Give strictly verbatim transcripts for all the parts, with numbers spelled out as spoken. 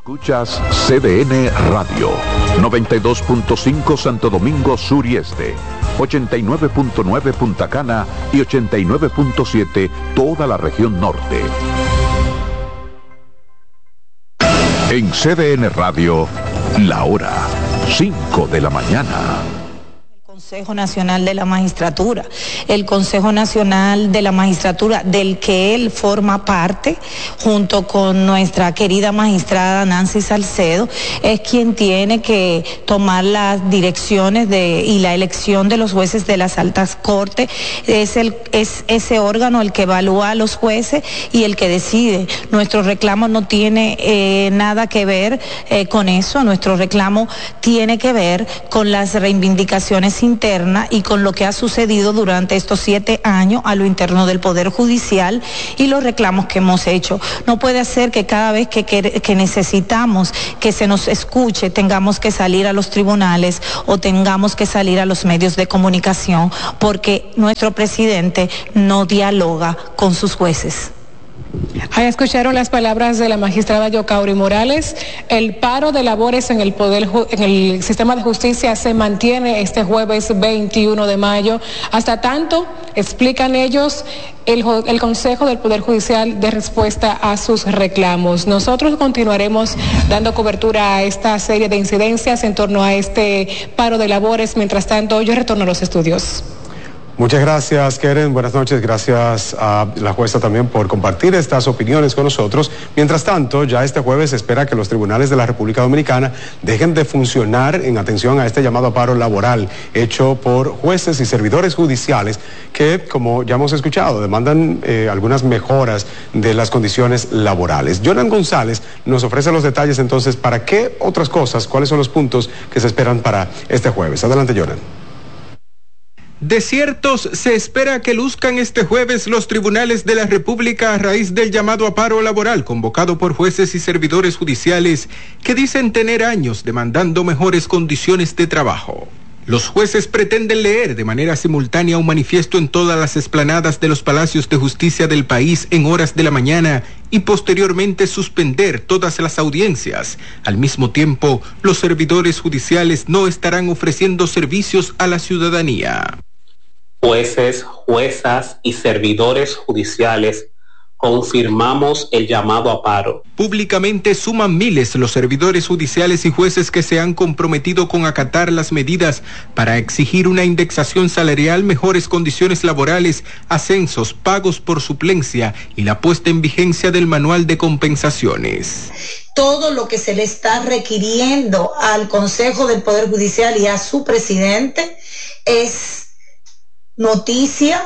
Escuchas C D N Radio, noventa y dos punto cinco Santo Domingo Sur y Este, ochenta y nueve punto nueve Punta Cana y ochenta y nueve punto siete toda la región norte. En C D N Radio, la hora cinco de la mañana. Consejo Nacional de la Magistratura, el Consejo Nacional de la Magistratura del que él forma parte, junto con nuestra querida magistrada Nancy Salcedo, es quien tiene que tomar las direcciones de y la elección de los jueces de las altas cortes. Es el es ese órgano el que evalúa a los jueces y el que decide. Nuestro reclamo no tiene eh, nada que ver eh, con eso. Nuestro reclamo tiene que ver con las reivindicaciones interna y con lo que ha sucedido durante estos siete años a lo interno del Poder Judicial y los reclamos que hemos hecho. No puede ser que cada vez que, que, que necesitamos que se nos escuche tengamos que salir a los tribunales o tengamos que salir a los medios de comunicación porque nuestro presidente no dialoga con sus jueces. Ahí escucharon las palabras de la magistrada Yocauri Morales. El paro de labores en el poder, en el sistema de justicia se mantiene este jueves veintiuno de mayo. Hasta tanto, explican ellos, el, el Consejo del Poder Judicial de respuesta a sus reclamos. Nosotros continuaremos dando cobertura a esta serie de incidencias en torno a este paro de labores. Mientras tanto, yo retorno a los estudios. Muchas gracias, Keren. Buenas noches. Gracias a la jueza también por compartir estas opiniones con nosotros. Mientras tanto, ya este jueves se espera que los tribunales de la República Dominicana dejen de funcionar en atención a este llamado paro laboral hecho por jueces y servidores judiciales que, como ya hemos escuchado, demandan eh, algunas mejoras de las condiciones laborales. Jonan González nos ofrece los detalles entonces para qué otras cosas, cuáles son los puntos que se esperan para este jueves. Adelante, Jonan. Desiertos se espera que luzcan este jueves los tribunales de la República a raíz del llamado a paro laboral convocado por jueces y servidores judiciales que dicen tener años demandando mejores condiciones de trabajo. Los jueces pretenden leer de manera simultánea un manifiesto en todas las explanadas de los palacios de justicia del país en horas de la mañana y posteriormente suspender todas las audiencias. Al mismo tiempo, los servidores judiciales no estarán ofreciendo servicios a la ciudadanía. Jueces, juezas y servidores judiciales confirmamos el llamado a paro. Públicamente suman miles los servidores judiciales y jueces que se han comprometido con acatar las medidas para exigir una indexación salarial, mejores condiciones laborales, ascensos, pagos por suplencia y la puesta en vigencia del manual de compensaciones. Todo lo que se le está requiriendo al Consejo del Poder Judicial y a su presidente es noticia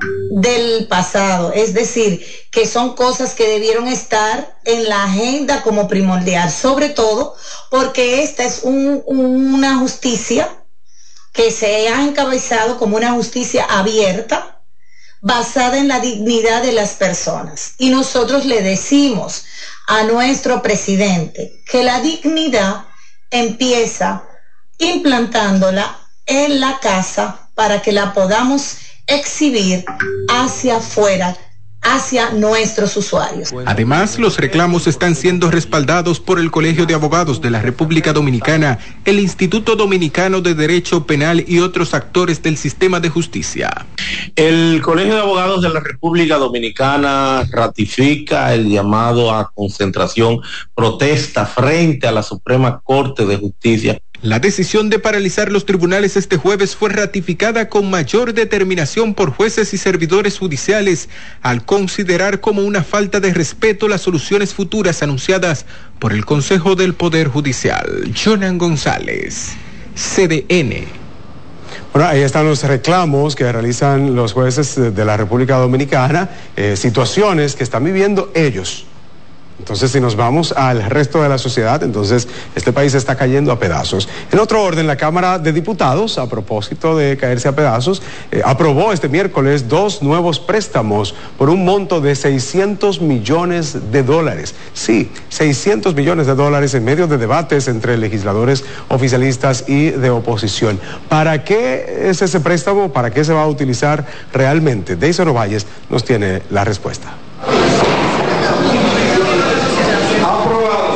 del pasado, es decir, que son cosas que debieron estar en la agenda como primordial, sobre todo porque esta es un, una justicia que se ha encabezado como una justicia abierta, basada en la dignidad de las personas. Y nosotros le decimos a nuestro presidente que la dignidad empieza implantándola en la casa para que la podamos exhibir hacia afuera, hacia nuestros usuarios. Además, los reclamos están siendo respaldados por el Colegio de Abogados de la República Dominicana, el Instituto Dominicano de Derecho Penal y otros actores del sistema de justicia. El Colegio de Abogados de la República Dominicana ratifica el llamado a concentración, protesta frente a la Suprema Corte de Justicia. La decisión de paralizar los tribunales este jueves fue ratificada con mayor determinación por jueces y servidores judiciales al considerar como una falta de respeto las soluciones futuras anunciadas por el Consejo del Poder Judicial. Jonan González, C D N. Bueno, ahí están los reclamos que realizan los jueces de la República Dominicana, eh, situaciones que están viviendo ellos. Entonces, si nos vamos al resto de la sociedad, entonces este país está cayendo a pedazos. En otro orden, la Cámara de Diputados, a propósito de caerse a pedazos, eh, aprobó este miércoles dos nuevos préstamos por un monto de seiscientos millones de dólares. Sí, seiscientos millones de dólares en medio de debates entre legisladores oficialistas y de oposición. ¿Para qué es ese préstamo? ¿Para qué se va a utilizar realmente? Deison Ovalles nos tiene la respuesta.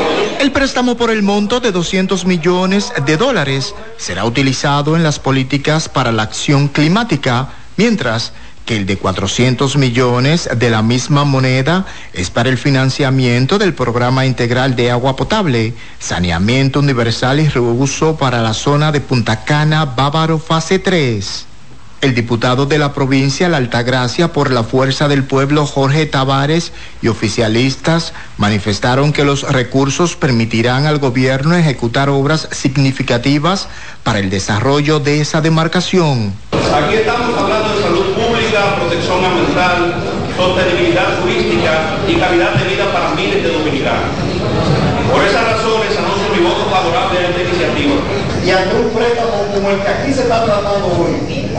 El préstamo por el monto de doscientos millones de dólares será utilizado en las políticas para la acción climática, mientras que el de cuatrocientos millones de la misma moneda es para el financiamiento del Programa Integral de Agua Potable, Saneamiento Universal y Reuso para la zona de Punta Cana, Bávaro, fase tres. El diputado de la provincia La Altagracia por la Fuerza del Pueblo, Jorge Tavares, y oficialistas manifestaron que los recursos permitirán al gobierno ejecutar obras significativas para el desarrollo de esa demarcación. Aquí estamos hablando de salud pública, protección ambiental, sostenibilidad turística y calidad de vida para miles de dominicanos. Por esas razones anuncio mi voto favorable a esta iniciativa. Y ante un préstamo como el que aquí se está tratando hoy,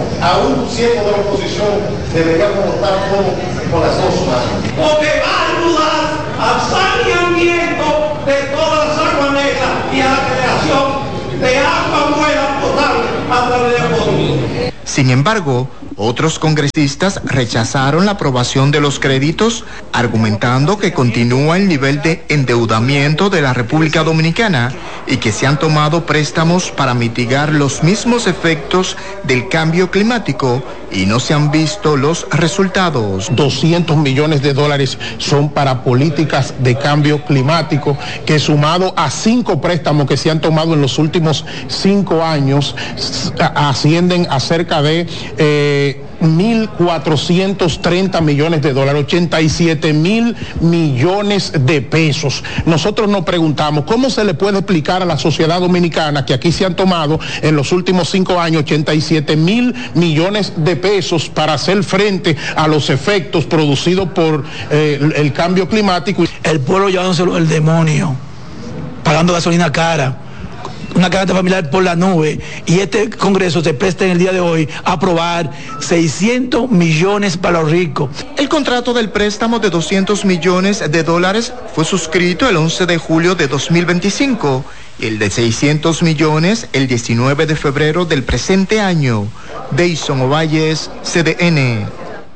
aún siendo de la oposición, deberíamos votar todos con las dos manos. Porque va a ayudar al saneamiento de todas las aguas negras y a la creación de agua buena potable a través de la economía. Sin embargo, otros congresistas rechazaron la aprobación de los créditos, argumentando que continúa el nivel de endeudamiento de la República Dominicana y que se han tomado préstamos para mitigar los mismos efectos del cambio climático y no se han visto los resultados. doscientos millones de dólares son para políticas de cambio climático, que sumado a cinco préstamos que se han tomado en los últimos cinco años, ascienden a cerca de eh, mil cuatrocientos treinta millones de dólares, ochenta y siete mil millones de pesos. Nosotros nos preguntamos cómo se le puede explicar a la sociedad dominicana que aquí se han tomado en los últimos cinco años ochenta y siete mil millones de pesos para hacer frente a los efectos producidos por eh, el, el cambio climático. El pueblo llevándoselo el demonio, pagando gasolina cara, una canasta familiar por la nube, y este Congreso se presta en el día de hoy a aprobar seiscientos millones para los ricos. El contrato del préstamo de doscientos millones de dólares fue suscrito el once de julio de dos mil veinticinco y el de seiscientos millones el diecinueve de febrero del presente año. Deison Ovalles, C D N.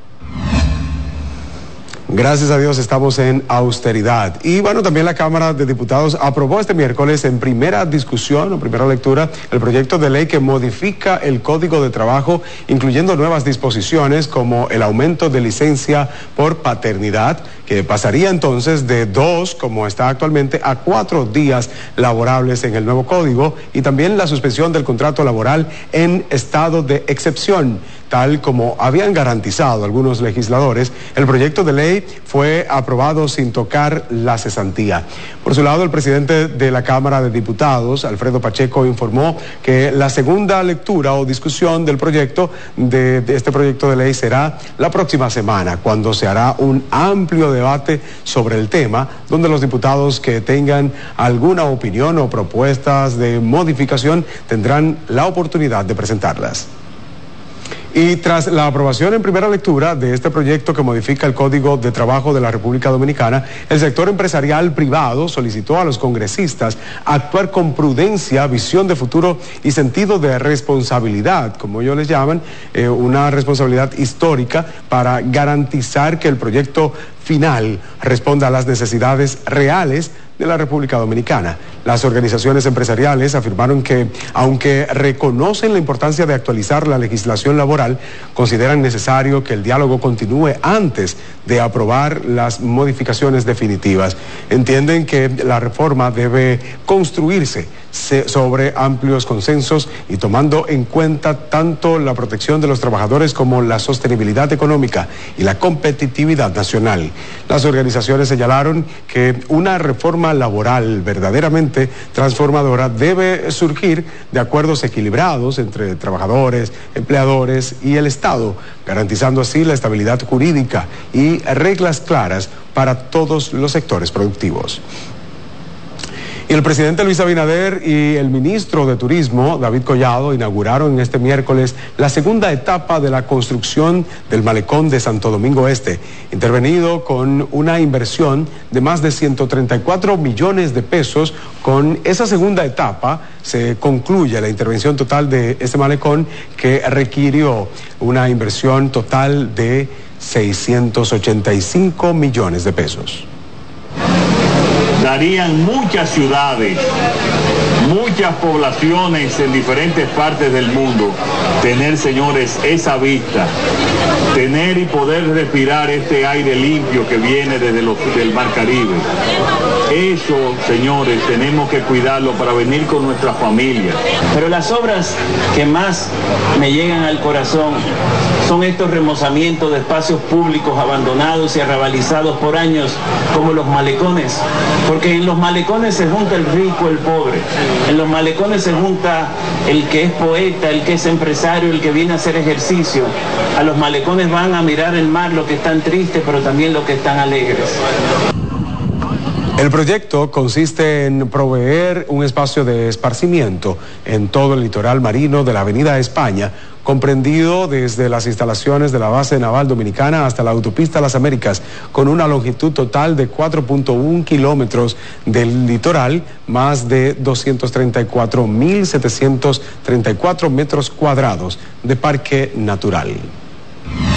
Gracias a Dios estamos en austeridad. Y bueno, también la Cámara de Diputados aprobó este miércoles en primera discusión o primera lectura el proyecto de ley que modifica el Código de Trabajo, incluyendo nuevas disposiciones como el aumento de licencia por paternidad, que pasaría entonces de dos, como está actualmente, a cuatro días laborables en el nuevo código, y también la suspensión del contrato laboral en estado de excepción, tal como habían garantizado algunos legisladores. El proyecto de ley fue aprobado sin tocar la cesantía. Por su lado, el presidente de la Cámara de Diputados, Alfredo Pacheco, informó que la segunda lectura o discusión del proyecto, de, de este proyecto de ley, será la próxima semana, cuando se hará un amplio debate sobre el tema, donde los diputados que tengan alguna opinión o propuestas de modificación tendrán la oportunidad de presentarlas. Y tras la aprobación en primera lectura de este proyecto que modifica el Código de Trabajo de la República Dominicana, el sector empresarial privado solicitó a los congresistas actuar con prudencia, visión de futuro y sentido de responsabilidad, como ellos les llaman, eh, una responsabilidad histórica, para garantizar que el proyecto final responda a las necesidades reales de la República Dominicana. Las organizaciones empresariales afirmaron que, aunque reconocen la importancia de actualizar la legislación laboral, consideran necesario que el diálogo continúe antes de aprobar las modificaciones definitivas. Entienden que la reforma debe construirse sobre amplios consensos y tomando en cuenta tanto la protección de los trabajadores como la sostenibilidad económica y la competitividad nacional. Las organizaciones señalaron que una reforma laboral verdaderamente transformadora debe surgir de acuerdos equilibrados entre trabajadores, empleadores y el Estado, garantizando así la estabilidad jurídica y reglas claras para todos los sectores productivos. Y el presidente Luis Abinader y el ministro de Turismo, David Collado, inauguraron este miércoles la segunda etapa de la construcción del malecón de Santo Domingo Este, intervenido con una inversión de más de ciento treinta y cuatro millones de pesos. Con esa segunda etapa se concluye la intervención total de este malecón, que requirió una inversión total de seiscientos ochenta y cinco millones de pesos. darían muchas ciudades, muchas poblaciones en diferentes partes del mundo, tener, señores, esa vista, tener y poder respirar este aire limpio que viene desde los, del Mar Caribe. Eso, señores, tenemos que cuidarlo para venir con nuestra familia. Pero las obras que más me llegan al corazón son estos remozamientos de espacios públicos abandonados y arrabalizados por años, como los malecones, porque en los malecones se junta el rico, el pobre, en los malecones se junta el que es poeta, el que es empresario, el que viene a hacer ejercicio. A los malecones van a mirar el mar los que están tristes, pero también los que están alegres. El proyecto consiste en proveer un espacio de esparcimiento en todo el litoral marino de la Avenida España, comprendido desde las instalaciones de la base naval dominicana hasta la autopista Las Américas, con una longitud total de cuatro punto uno kilómetros del litoral, más de doscientos treinta y cuatro mil setecientos treinta y cuatro metros cuadrados de parque natural.